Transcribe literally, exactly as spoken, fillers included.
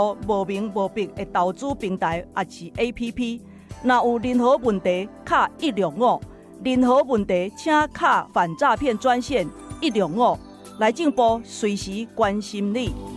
无名无笔的投资平台也是 A P P。若有任何问题，卡一六五，任何问题请卡反诈骗专线一六五，内政部随时关心你。